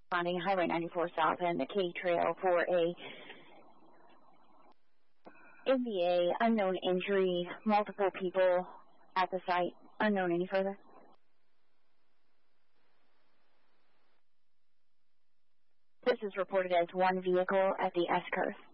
Finding Highway 94 South and the K Trail for a NVA, unknown injury, multiple people at the site, unknown any further. This is reported as one vehicle at the S-curve.